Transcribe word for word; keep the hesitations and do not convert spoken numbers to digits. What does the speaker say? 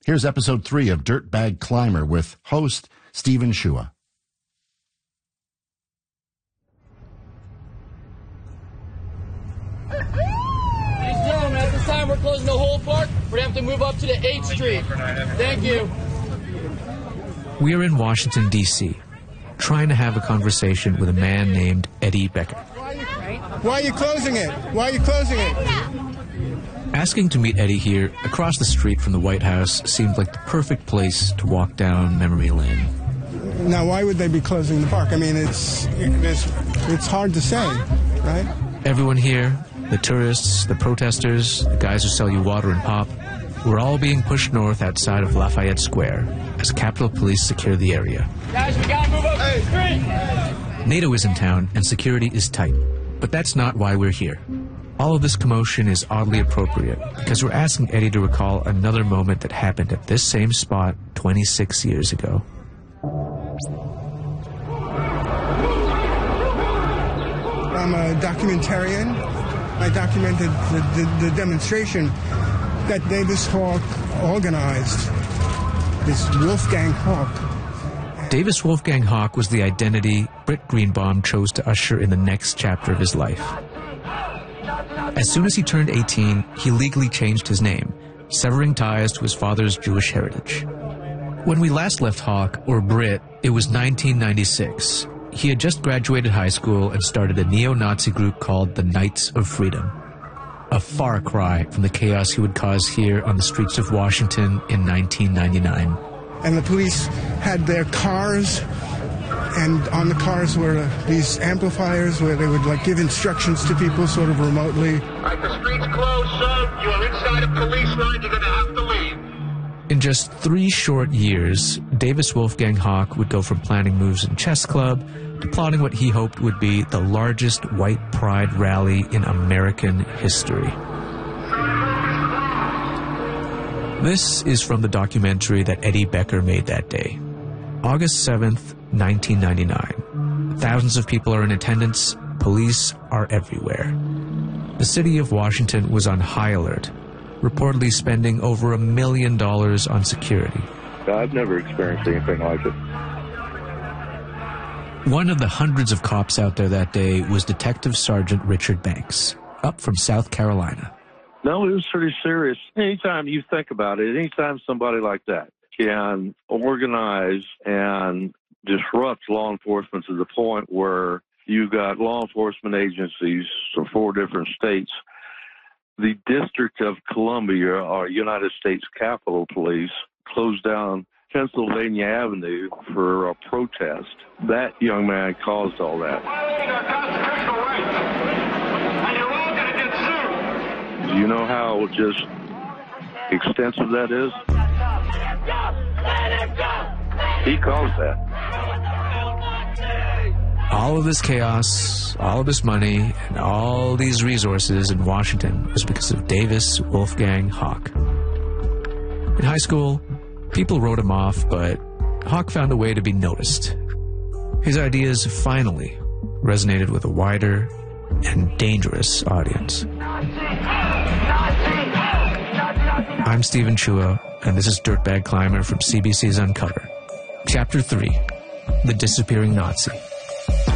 Here's episode three of Dirtbag Climber with host Steven Shua. Ladies and gentlemen, at this time we're closing the whole park. We're going to have to move up to the eighth Street. Thank you. We are in Washington, D C, trying to have a conversation with a man named Eddie Becker. Why are you closing it? Why are you closing it? Asking to meet Eddie here, across the street from the White House, seemed like the perfect place to walk down memory lane. Now, why would they be closing the park? I mean, it's it's, it's hard to say, right? Everyone here, the tourists, the protesters, the guys who sell you water and pop, we're all being pushed north outside of Lafayette Square as Capitol Police secure the area. Guys, we gotta move up the street! NATO is in town and security is tight, but that's not why we're here. All of this commotion is oddly appropriate because we're asking Eddie to recall another moment that happened at this same spot twenty-six years ago. I'm a documentarian. I documented the, the, the demonstration that Davis Hawk organized, this Wolfgang Hawk. Davis Wolfgang Hawk was the identity Britt Greenbaum chose to usher in the next chapter of his life. As soon as he turned eighteen, he legally changed his name, severing ties to his father's Jewish heritage. When we last left Hawk, or Britt, it was nineteen ninety-six. He had just graduated high school and started a neo-Nazi group called the Knights of Freedom. A far cry from the chaos he would cause here on the streets of Washington in nineteen ninety-nine. And the police had their cars, and on the cars were these amplifiers where they would like give instructions to people sort of remotely. All right, the street's closed, sir. You are inside a police line. You're going to have to leave. In just three short years, Davis Wolfgang Hawk would go from planning moves in chess club to plotting what he hoped would be the largest white pride rally in American history. This is from the documentary that Eddie Becker made that day. August seventh, nineteen ninety-nine. Thousands of people are in attendance. Police are everywhere. The city of Washington was on high alert, reportedly spending over a million dollars on security. I've never experienced anything like it. One of the hundreds of cops out there that day was Detective Sergeant Richard Banks, up from South Carolina. No, it was pretty serious. Anytime you think about it, anytime somebody like that can organize and disrupt law enforcement to the point where you've got law enforcement agencies from four different states, the District of Columbia, or United States Capitol Police, closed down Pennsylvania Avenue for a protest. That young man caused all that. Do you know how just extensive that is? He caused that. All of this chaos, all of this money, and all these resources in Washington was because of Davis Wolfgang Hawk. In high school, people wrote him off, but Hawk found a way to be noticed. His ideas finally resonated with a wider and dangerous audience. I'm Steven Shua, and this is Dirtbag Climber from C B C's Uncover. Chapter three, The Disappearing Nazi.